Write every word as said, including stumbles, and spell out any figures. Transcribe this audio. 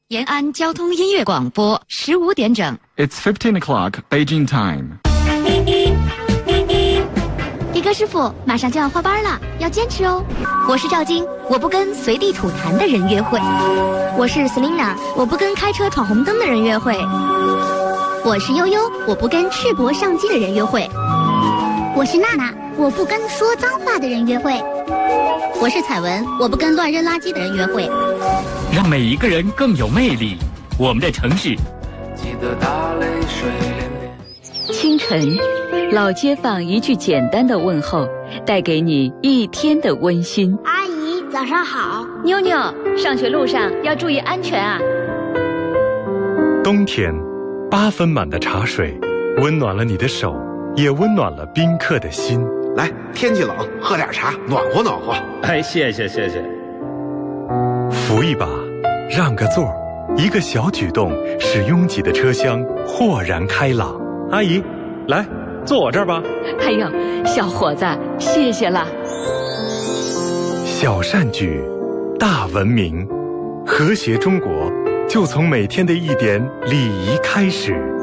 延安交通音乐广播，十五点整。 It's fifteen o'clock Beijing time. 迪哥师傅，马上就要换班了，要坚持哦。我是赵晶，我不跟随地吐痰的人约会。我是 Selina， 我不跟开车闯红灯的人约会。我是悠悠，我不跟赤膊上机的人约会。 我是娜娜，我不跟说脏话的人约会。 我是彩文，我不跟乱扔垃圾的人约会。 让每一个人更有魅力，我们的城市。 记得打泪水连连。 清晨，老街坊一句简单的问候，带给你一天的温馨。 阿姨，早上好。 妞妞，上学路上要注意安全啊。 冬天，八分满的茶水，温暖了你的手，也温暖了宾客的心。 来，天气冷，喝点茶，暖和暖和。 哎，谢谢谢谢。 扶一把，让个座，一个小举动，使拥挤的车厢豁然开朗。阿姨，来，坐我这儿吧。 哎呦，小伙子，谢谢了。 小善举，大文明，和谐中国，就从每天的一点礼仪开始。